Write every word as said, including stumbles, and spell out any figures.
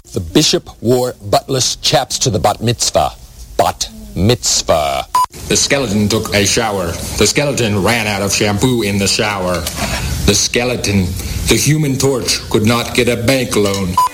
The bishop wore buttless chaps to the bat mitzvah. Bat mitzvah. The skeleton took a shower. The skeleton ran out of shampoo in the shower. The skeleton, the human torch, could not get a bank loan.